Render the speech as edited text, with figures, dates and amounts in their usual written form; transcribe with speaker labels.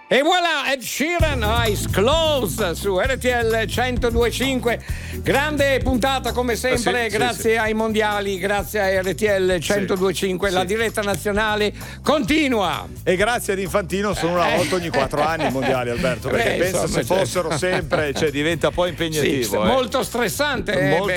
Speaker 1: E voilà, Ed Sheeran, Eyes Closed su RTL 102.5. Grande puntata come sempre, grazie ai mondiali, grazie a RTL 102.5. La diretta nazionale continua.
Speaker 2: E grazie ad Infantino sono una volta ogni 4 anni i mondiali, Alberto, perché penso se fossero sempre, cioè diventa poi impegnativo.
Speaker 1: Molto stressante.